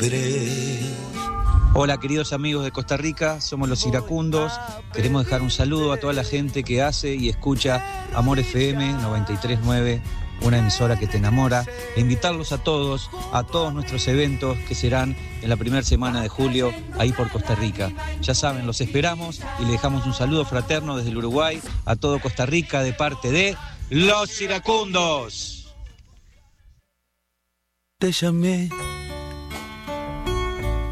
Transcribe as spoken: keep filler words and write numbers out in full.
libre. Hola queridos amigos de Costa Rica, somos los iracundos. Queremos dejar un saludo a toda la gente que hace y escucha Amor F M noventa y tres punto nueve, una emisora que te enamora, e invitarlos a todos, a todos nuestros eventos que serán en la primera semana de julio, ahí por Costa Rica. Ya saben, los esperamos y le dejamos un saludo fraterno desde el Uruguay a todo Costa Rica de parte de los iracundos. Te llamé